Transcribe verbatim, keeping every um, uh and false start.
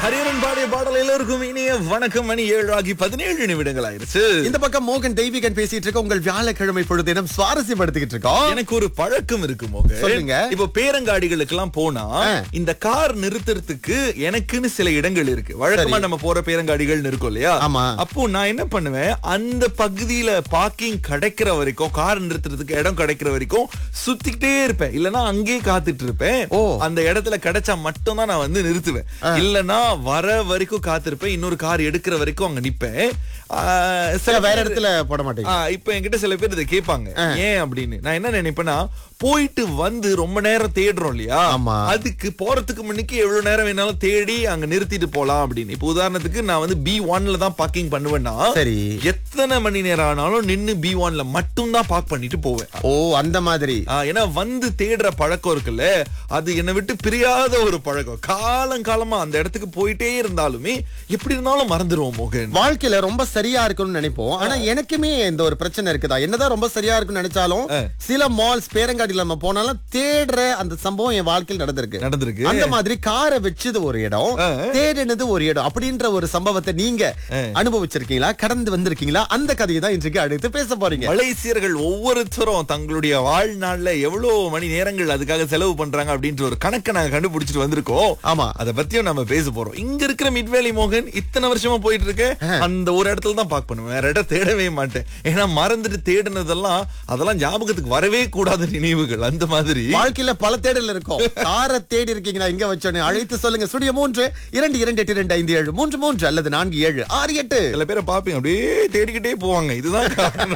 ஹரியரன் பாடிய பாடல் எல்லோருக்கும் இனிய வணக்கம். மணி ஏழு ஆகி பதினேழு நிமிடங்கள் ஆயிருச்சு. இந்த பக்கம் மோகன் தெய்வீகன் பேசிட்டு இருக்க உங்கள் வியாழக்கிழமை பொழுதினம் சுவாரஸ்யப்படுத்திக்கிட்டு இருக்கோம். எனக்கு ஒரு பழக்கம் இருக்கு மோகன். சொல்லுங்க. இப்போ பேரங்காடிகளுக்கு எல்லாம் போனா இந்த கார் நிறுத்துறதுக்கு எனக்குன்னு சில இடங்கள் இருக்கு. வழக்கமா நம்ம போற பேரங்காடிகள் இருக்கும் இல்லையா? ஆமா. அப்போ நான் என்ன பண்ணுவேன், அந்த பகுதியில பார்க்கிங் கிடைக்கிற வரைக்கும், கார் நிறுத்துறதுக்கு இடம் கிடைக்கிற வரைக்கும் சுத்திக்கிட்டே இருப்பேன். இல்லன்னா அங்கேயே காத்துட்டு இருப்பேன். ஓ. அந்த இடத்துல கிடைச்சா மட்டும் தான் நான் வந்து நிறுத்துவேன். இல்லன்னா வர வரைக்கும் காத்திருப்பேன். இன்னொரு கார் எடுக்கிற வரைக்கும் அங்க நிப்பேன். சில வேற இடத்துல போட மாட்டேங்க. இப்ப என்கிட்ட சில பேர் இதை கேட்பாங்க, ஏன் அப்படின்னு. நான் என்ன நினைப்பேன்னா, போயிட்டு வந்து ரொம்ப நேரம் தேடுறோம் இல்லையா, அதுக்கு போறதுக்கு முன்னுக்கு எவ்வளவு நேரம் வேணாலும் தேடி அங்க நிறுத்திட்டு போலாம் அப்படின்னு. இப்ப உதாரணத்துக்கு நான் வந்து பி ஒன்ல தான் பார்க்கிங் பண்ணுவேன்னா, சரி, எத்தனை மணி நேரம் ஆனாலும் நின்னு பி ஒன்ல மட்டும் தான் பார்க் பண்ணிட்டு போவேன். ஓ, அந்த மாதிரி. ஏன்னா வந்து தேடுற பழக்கம் இருக்குல்ல, அது என்னை விட்டு பிரியாத ஒரு பழக்கம். காலம் காலமா அந்த இடத்துக்கு போயிட்டே இருந்தாலுமே எப்படி இருந்தாலும் மறந்துடுவோம் மோகன். வாழ்க்கையில ரொம்ப சரியா இருக்கும்னு நினைப்போம். ஆனா எனக்குமே இந்த ஒரு பிரச்சனை இருக்குதா, என்னதான் ரொம்ப சரியா இருக்கும்னு நினைச்சாலும் சில மால்ஸ் பேரங்காடியில நம்ம போனாலும் தேடுற அந்த சம்பவம் என் வாழ்க்கையில் நடந்திருக்கு நடந்திருக்கு அந்த மாதிரி காரை வச்சது ஒரு இடம், தேடினது ஒரு இடம் அப்படின்ற ஒரு சம்பவத்தை நீங்க அனுபவிச்சிருக்கீங்களா, கடந்து வந்திருக்கீங்களா? அந்த கதையை தான் இன்றைக்கு அடுத்து பேச போறீங்க. மலேசியர்கள் ஒவ்வொருத்தரும் தங்களுடைய வாழ்நாள்ல எவ்வளவு மணி நேரங்கள் அதுக்காக செலவு பண்றாங்க அப்படின்ற ஒரு கணக்கை நாங்க கண்டுபிடிச்சிட்டு வந்திருக்கோம். ஆமா, அதை பத்தியும் நம்ம பேச போறோம். இங்க இருக்கிற மிட்வேலி மோகன் இத்தனை வருஷமா போயிட்டு இருக்கு, அந்த ஒரு இடத்துல தான் பார்க் பண்ணுவேன், வேற இடம் தேடவே மாட்டேன். ஏன்னா மறந்துட்டு தேடினதெல்லாம் அதெல்லாம் ஞாபகத்துக்கு வரவே கூடாத நினைவுகள். அந்த மாதிரி வாழ்க்கையில பல தேடல் இருக்கும். காரை தேடி இருக்கீங்களா, இங்க வச்சோன்னு அழைத்து சொல்லுங்க. ஸ்டுடியோ மூன்று இரண்டு இரண்டு எட்டு இரண்டு ஐந்து ஏழு மூன்று மூன்று அல்லது நான்கு ஏழு ஆறு எட்டு. சில பேரை பாப்பீங்க அப்படியே தேடிக்கிட்டே போவாங்க. இதுதான் காரணம்.